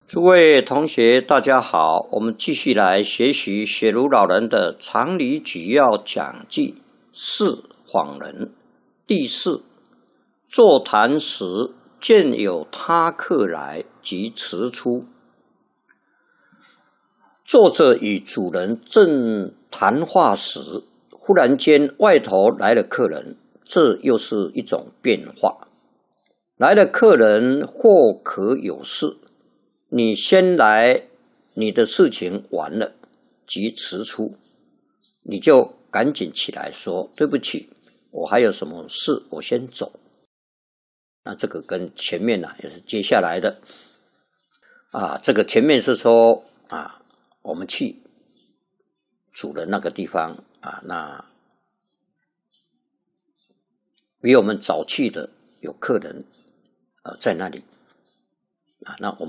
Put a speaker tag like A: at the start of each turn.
A: 诸位同学，大家好，我们继续来学习雪茹老人的常理举要讲记四访人第四。座谈时见有他客来，即辞出。作者与主人正谈话时，忽然间外头来了客人，这又是一种变化。来了客人或可有事，你先来，你的事情完了，即辞出，你就赶紧起来说对不起，我还有什么事，我先走。那这个跟前面也是接下来的这个前面是说我们去主人那个地方那比我们早去的有客人在那里那我们